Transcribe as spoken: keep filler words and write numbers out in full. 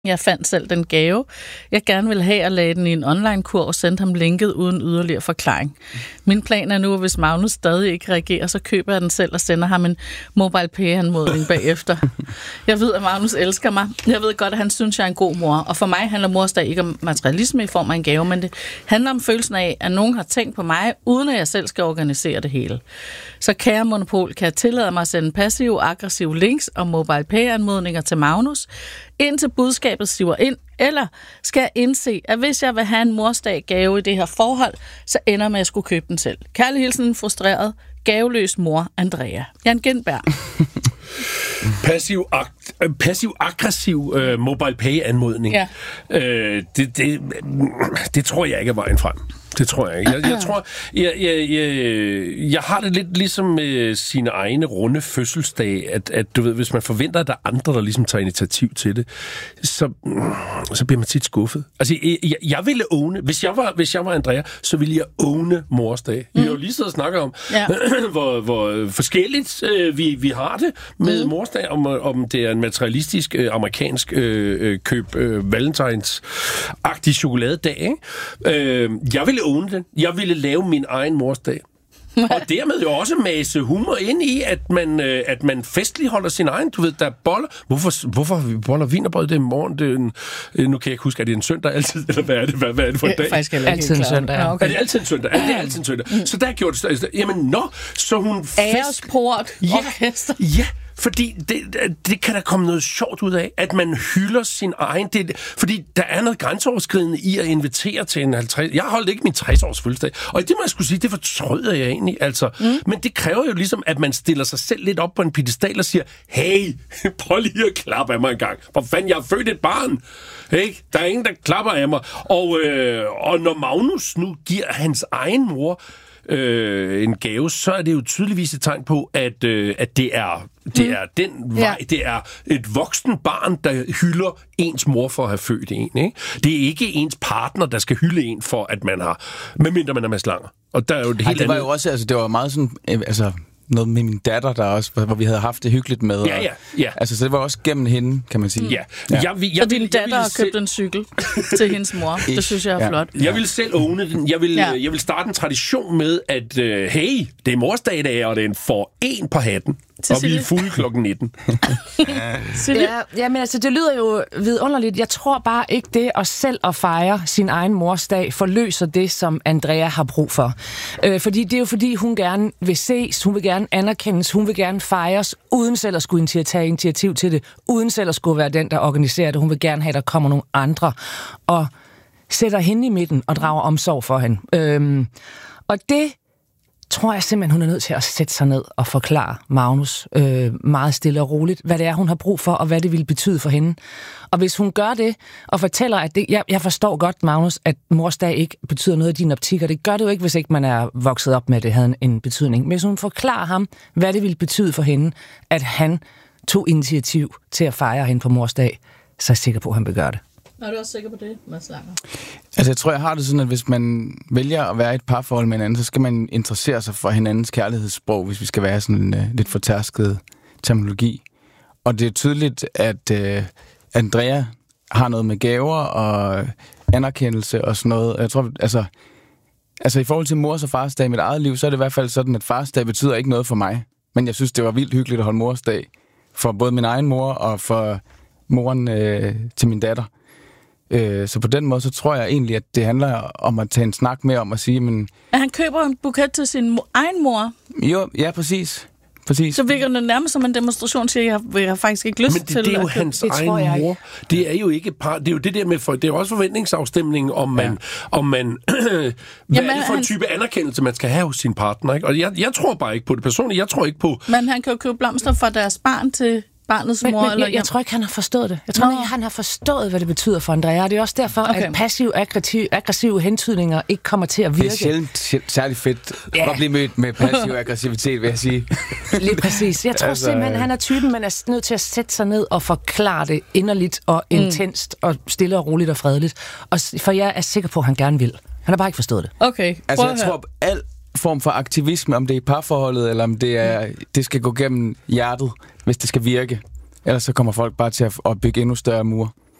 Jeg fandt selv den gave, jeg gerne ville have, og lagde den i en online-kur og sendte ham linket uden yderligere forklaring. Min plan er nu, at hvis Magnus stadig ikke reagerer, så køber jeg den selv og sender ham en MobilePay-anmodning bagefter. Jeg ved, at Magnus elsker mig. Jeg ved godt, at han synes, jeg er en god mor. Og for mig handler morsdag ikke om materialisme i form af en gave, men det handler om følelsen af, at nogen har tænkt på mig, uden at jeg selv skal organisere det hele. Så kære Monopol, kan jeg tillade mig at sende passive, aggressive links og MobilePay-anmodninger til Magnus, indtil budskabet siver ind, eller skal jeg indse, at hvis jeg vil have en morsdag-gave i det her forhold, så ender med at skulle købe den selv. Kærlig hilsen, en frustreret, gaveløs mor, Andrea. Jan Gindberg. Passiv, ag- passiv-aggressiv øh, MobilePay-anmodning. Ja. Øh, det, det, det tror jeg ikke er vejen frem. Det tror jeg ikke. Jeg, jeg tror, jeg, jeg, jeg, jeg har det lidt ligesom med sine egne runde fødselsdage, at, at du ved, hvis man forventer, at der er andre, der ligesom tager initiativ til det, så, så bliver man tit skuffet. Altså, jeg, jeg ville åne, hvis jeg var, hvis jeg var Andrea, så ville jeg åne morsdag. Mm. Vi har jo lige siddet og snakket om, ja. hvor, hvor forskelligt øh, vi, vi har det med mm. morsdag, om, om det er en materialistisk øh, amerikansk øh, køb øh, valentines-agtig chokoladedag, ikke? Øh, jeg ville åne den. Jeg ville lave min egen morsdag. Og dermed jo også mase humor ind i, at man, øh, at man festlig holder sin egen. Du ved, der er boller. Hvorfor, hvorfor har vi boller og wienerbrød det i morgen? Det er en, øh, nu kan jeg ikke huske, er det en søndag altid? Eller hvad er det, hvad, hvad er det for en dag? Faktisk er altid en søndag. Ja, okay. Er det altid en søndag? Er det altid en søndag? Mm. Så der gjorde det... Jamen, nå, så hun... Æresport. Ja, orkester. Ja, fordi det, det kan der komme noget sjovt ud af, at man hylder sin egen... Det, fordi der er noget grænseoverskridende i at invitere til en halvtreds... Jeg holdt ikke min tres-års fødselsdag, og det må jeg skulle sige, det fortryder jeg egentlig. Altså. Mm. Men det kræver jo ligesom, at man stiller sig selv lidt op på en piedestal og siger, hey, prøv lige at klappe af mig en gang. For fanden, jeg har født et barn. Ikke? Der er ingen, der klapper af mig. Og, øh, og når Magnus nu giver hans egen mor øh, en gave, så er det jo tydeligvis et tegn på, at, øh, at det er... Det er den vej, ja. Det er et voksen barn, der hylder ens mor for at have født en, ikke? Det er ikke ens partner, der skal hylde en for, at man har, medmindre man er Mads Langer. Og der er jo det Ej, helt det var andet. jo også, altså det var meget sådan, altså noget med min datter, der også, hvor vi havde haft det hyggeligt med. Ja, ja, ja. Altså, så det var også gennem hende, kan man sige. Ja. ja. Jeg, jeg, så din jeg, datter har selv... købt en cykel til hendes mor. Det synes jeg er ja. flot. Jeg vil selv åbne den. Jeg vil, ja. jeg vil starte en tradition med, at uh, hey, det er morsdag i dag, og det er en for en på hatten. Og vi er fulde klokken nitten. ja, ja, men altså, det lyder jo vidunderligt. Jeg tror bare ikke det at selv at fejre sin egen morsdag forløser det, som Andrea har brug for. Øh, fordi det er jo fordi, hun gerne vil ses, hun vil gerne anerkendes, hun vil gerne fejres, uden selv at skulle tage initiativ til det, uden selv at skulle være den, der organiserer det. Hun vil gerne have, at der kommer nogle andre og sætter hende i midten og drager omsorg for hende. Øh, og det tror jeg simpelthen, hun er nødt til at sætte sig ned og forklare Magnus øh, meget stille og roligt, hvad det er, hun har brug for, og hvad det vil betyde for hende. Og hvis hun gør det, og fortæller, at det, jeg, jeg forstår godt, Magnus, at morsdag ikke betyder noget i din optik, og det gør det jo ikke, hvis ikke man er vokset op med, at det havde en, en betydning. Men hvis hun forklarer ham, hvad det vil betyde for hende, at han tog initiativ til at fejre hende på morsdag, så er jeg sikker på, at han vil gøre det. Er du også sikker på det, Mads Langer? Altså, jeg tror, jeg har det sådan, at hvis man vælger at være i et parforhold med hinanden, så skal man interessere sig for hinandens kærlighedssprog, hvis vi skal være sådan en uh, lidt fortærsket terminologi. Og det er tydeligt, at uh, Andrea har noget med gaver og anerkendelse og sådan noget. Jeg tror, altså, altså i forhold til mors og farsdag i mit eget liv, så er det i hvert fald sådan, at farsdag betyder ikke noget for mig. Men jeg synes, det var vildt hyggeligt at holde morsdag for både min egen mor og for moren øh, til min datter. Så på den måde, så tror jeg egentlig, at det handler om at tage en snak med om at sige, men... At han køber en buket til sin mo- egen mor? Jo, ja, præcis. præcis. Så virker det nærmest som en demonstration til, at jeg har, jeg har faktisk ikke lyst men det, til... det er jo at hans det, egen mor. Det er jo ikke par, det er jo det der med, for, det er også forventningsafstemning, om man, ja. om man hvad Jamen, er det for en han... type anerkendelse, man skal have hos sin partner, ikke? Og jeg, jeg tror bare ikke på det personligt, jeg tror ikke på... Men han kan jo købe blomster fra deres barn til... barnets mor, men, men, eller jeg, jeg tror ikke, han har forstået det. Jeg tror Nå. ikke, han har forstået, hvad det betyder for Andrea. Det er også derfor, okay. at passiv aggressiv, aggressive hentydninger ikke kommer til at virke. Det er sjældent særlig fedt ja. at blive mødt med passiv aggressivitet, vil jeg sige. Lige præcis. Jeg tror altså, simpelthen, han er typen, man er nødt til at sætte sig ned og forklare det inderligt og mm. intenst og stille og roligt og fredeligt. Og, for jeg er sikker på, at han gerne vil. Han har bare ikke forstået det. Okay, altså jeg tror, alt form for aktivisme, om det er i parforholdet, eller om det er, det skal gå gennem hjertet, hvis det skal virke. Ellers så kommer folk bare til at bygge endnu større mure.